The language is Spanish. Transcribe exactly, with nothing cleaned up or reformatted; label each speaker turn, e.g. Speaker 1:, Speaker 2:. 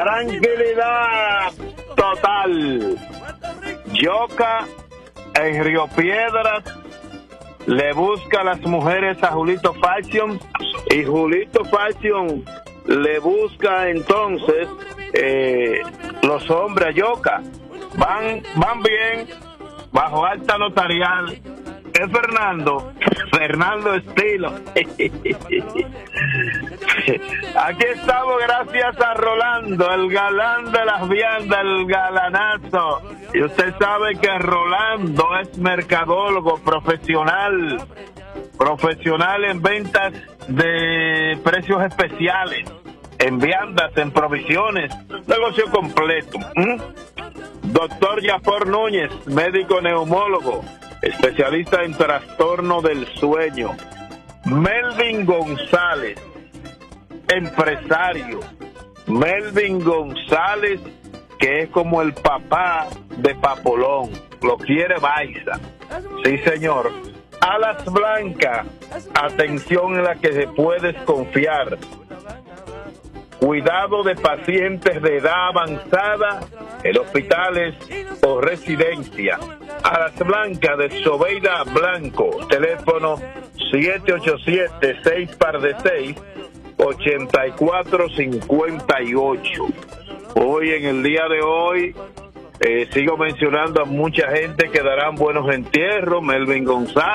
Speaker 1: Tranquilidad total. Yoka en Río Piedras le busca a las mujeres a Julito Fashion y Julito Fashion le busca entonces eh, los hombres a Yoka. Van, van bien, bajo alta notarial. Es Fernando, Fernando Estilo. Aquí estamos gracias a Rolando, el galán de las viandas, el galanazo. Y usted sabe que Rolando es mercadólogo profesional, profesional en ventas de precios especiales, en viandas, en provisiones, negocio completo. ¿Mm? Doctor Yafor Núñez, médico neumólogo, especialista en trastorno del sueño. Melvin González, empresario. Melvin González, que es como el papá de Papolón, lo quiere Baiza. Sí, señor. Alas Blancas, atención en la que se puedes confiar. Cuidado de pacientes de edad avanzada en hospitales o residencias. Alas Blancas de Sobeida Blanco, teléfono siete ocho siete, seis par de seis, ochenta y cuatro cincuenta y ocho. Hoy, en el día de hoy, eh, sigo mencionando a mucha gente que darán buenos entierros. Melvin González.